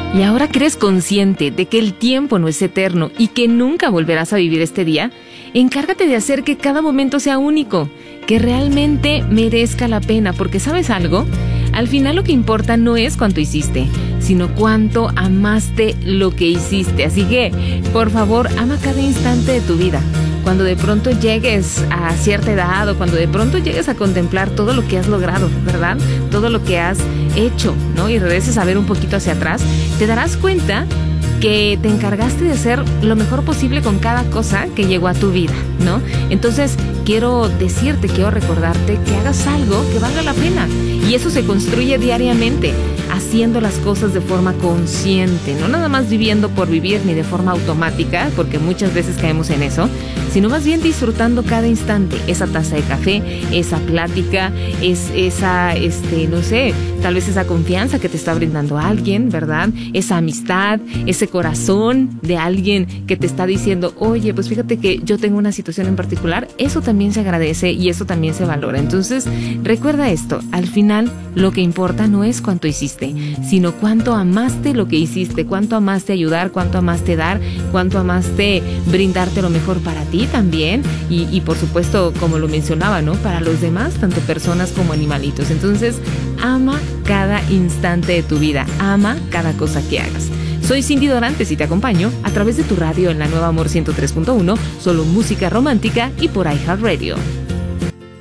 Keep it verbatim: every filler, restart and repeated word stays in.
Y ahora que eres consciente de que el tiempo no es eterno y que nunca volverás a vivir este día, encárgate de hacer que cada momento sea único, que realmente merezca la pena, porque ¿sabes algo? Al final lo que importa no es cuánto hiciste, sino cuánto amaste lo que hiciste. Así que, por favor, ama cada instante de tu vida. Cuando de pronto llegues a cierta edad o cuando de pronto llegues a contemplar todo lo que has logrado, ¿verdad? Todo lo que has hecho, ¿no? Y regreses a ver un poquito hacia atrás, te darás cuenta que te encargaste de hacer lo mejor posible con cada cosa que llegó a tu vida, ¿no? Entonces, quiero decirte, quiero recordarte que hagas algo que valga la pena. Y eso se construye diariamente, haciendo las cosas de forma consciente, no nada más viviendo por vivir ni de forma automática, porque muchas veces caemos en eso, sino más bien disfrutando cada instante, esa taza de café, esa plática, es esa, este, no sé, tal vez esa confianza que te está brindando alguien, ¿verdad? Esa amistad, ese corazón de alguien que te está diciendo, oye, pues fíjate que yo tengo una situación en particular, eso también se agradece y eso también se valora. Entonces, recuerda esto, al final lo que importa no es cuánto hiciste, sino cuánto amaste lo que hiciste, cuánto amaste ayudar, cuánto amaste dar, cuánto amaste brindarte lo mejor para ti también y, y por supuesto, como lo mencionaba, ¿no? Para los demás, tanto personas como animalitos. Entonces, ama cada instante de tu vida, ama cada cosa que hagas. Soy Cindy Dorantes y te acompaño a través de tu radio en la Nueva Amor ciento tres punto uno, solo música romántica y por iHeartRadio.